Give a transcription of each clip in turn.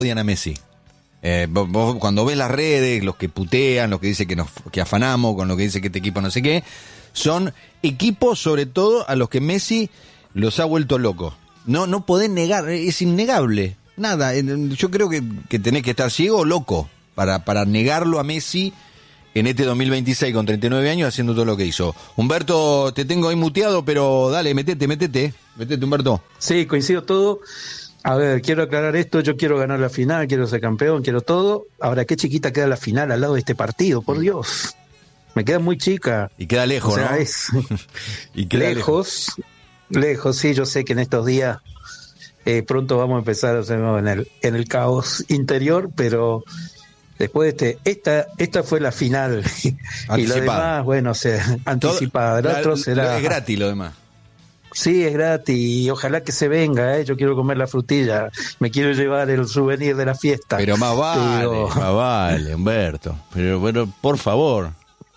odian a Messi. Vos cuando ves las redes, los que putean, los que dicen que afanamos, con lo que dice que este equipo no sé qué, son equipos sobre todo a los que Messi los ha vuelto locos. No podés negar, es innegable. Nada, yo creo que tenés que estar ciego o loco para negarlo a Messi en este 2026 con 39 años haciendo todo lo que hizo. Humberto, te tengo ahí muteado, pero dale, metete, Humberto. Sí, coincido todo. A ver, quiero aclarar esto, yo quiero ganar la final, quiero ser campeón, quiero todo. Ahora, qué chiquita queda la final al lado de este partido, por Dios. Me queda muy chica. Y queda lejos, o sea, ¿no? Y queda lejos, sí, yo sé que en estos días pronto vamos a empezar en el caos interior, pero después de esta fue la final. Y lo demás, bueno, anticipada. El otro será... Es gratis lo demás. Sí, es gratis y ojalá que se venga, yo quiero comer la frutilla, me quiero llevar el souvenir de la fiesta. Pero más vale, Humberto. Pero bueno, por favor.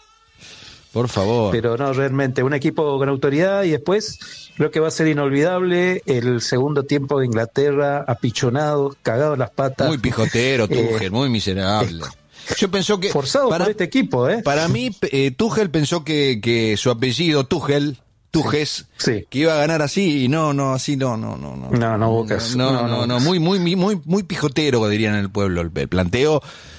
Pero no, realmente, un equipo con autoridad y después creo que va a ser inolvidable el segundo tiempo de Inglaterra, apichonado, cagado en las patas. Muy pijotero, Tuchel, muy miserable. Yo pensó que... Forzado por este equipo, Para mí, Tuchel pensó que su apellido, Tuchel, sí, que iba a ganar así y no, así no. No, muy pijotero, dirían en el pueblo, el planteo,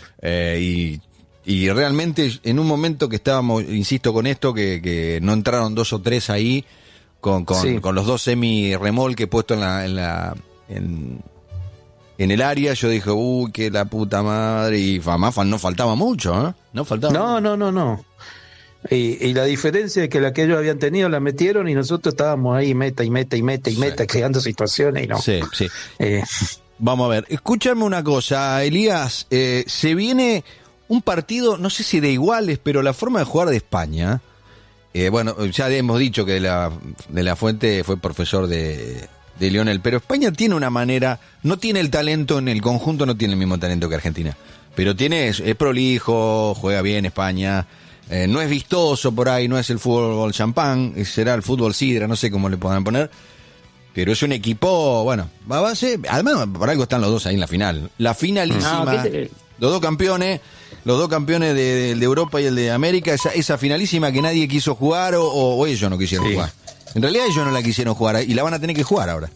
y realmente en un momento que estábamos, insisto con esto, que no entraron 2 o 3 ahí, con los 2 semi-remolques puestos en el área, yo dije, uy, que la puta madre, y además no faltaba mucho, No faltaba. No. Y la diferencia es que la que ellos habían tenido la metieron y nosotros estábamos ahí meta, creando situaciones y no. Sí. Vamos a ver, escúchame una cosa, Elías, se viene un partido, no sé si de iguales, pero la forma de jugar de España, bueno, ya hemos dicho que de la Fuente fue profesor de Lionel, pero España tiene una manera, no tiene el talento en el conjunto, no tiene el mismo talento que Argentina, pero es prolijo, juega bien España. No es vistoso por ahí, no es el fútbol champán, será el fútbol sidra, no sé cómo le podrán poner, pero es un equipo, bueno, va a ser, además por algo están los dos ahí en la final, la finalísima, los dos campeones de Europa y el de América, esa finalísima que nadie quiso jugar o ellos no quisieron jugar. En realidad ellos no la quisieron jugar y la van a tener que jugar ahora.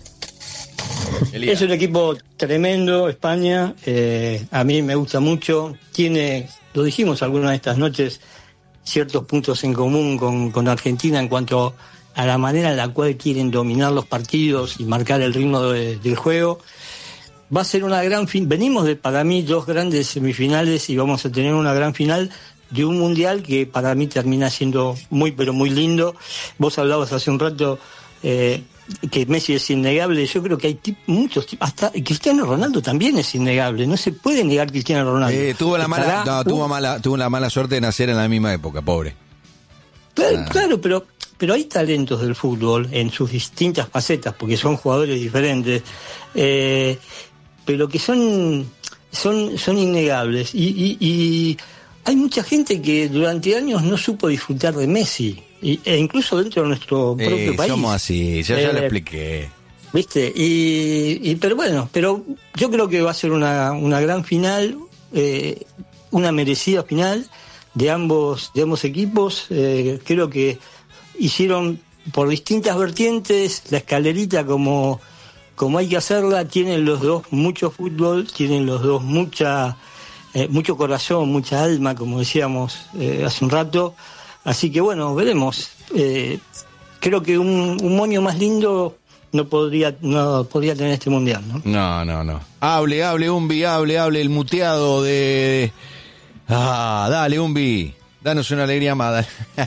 Es un equipo tremendo, España, a mí me gusta mucho, lo dijimos algunas de estas noches, ciertos puntos en común con Argentina en cuanto a la manera en la cual quieren dominar los partidos y marcar el ritmo del juego. Va a ser una gran venimos de, para mí, 2 grandes semifinales y vamos a tener una gran final de un mundial que para mí termina siendo muy, pero muy lindo. Vos hablabas hace un rato que Messi es innegable. Yo creo que hay muchos tipos, hasta Cristiano Ronaldo también es innegable, no se puede negar Cristiano Ronaldo. Tuvo la mala suerte de nacer en la misma época, pobre. Claro, pero hay talentos del fútbol en sus distintas facetas, porque son jugadores diferentes, pero que son innegables y hay mucha gente que durante años no supo disfrutar de Messi. E incluso dentro de nuestro propio país. Somos así, ya lo expliqué. ¿Viste? Pero yo creo que va a ser una gran final, una merecida final de ambos equipos. Creo que hicieron por distintas vertientes la escalerita como hay que hacerla. Tienen los dos mucho fútbol, tienen los dos mucho corazón, mucha alma, como decíamos hace un rato. Así que bueno, veremos. Creo que un moño más lindo no podría tener este mundial, ¿no? No. Hable, Umbi, hable, el muteado de... dale, Umbi, danos una alegría más.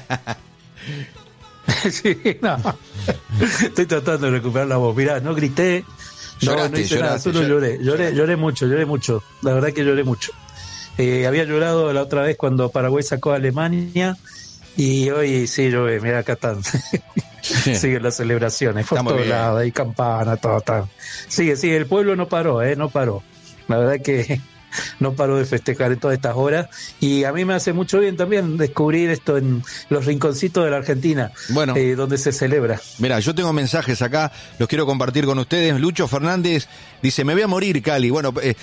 Sí, no. Estoy tratando de recuperar la voz. Mirá, no grité, no hice nada, solo lloré mucho. La verdad que lloré mucho. Había llorado la otra vez cuando Paraguay sacó a Alemania. Y hoy sí llové, mira acá están. Siguen las celebraciones, por todos lados, hay campana, todo. Sigue, el pueblo no paró, no paró. La verdad que no paro de festejar en todas estas horas. Y a mí me hace mucho bien también descubrir esto en los rinconcitos de la Argentina, bueno, donde se celebra. Mira, yo tengo mensajes acá, los quiero compartir con ustedes. Lucho Fernández dice, me voy a morir, Cali. Bueno,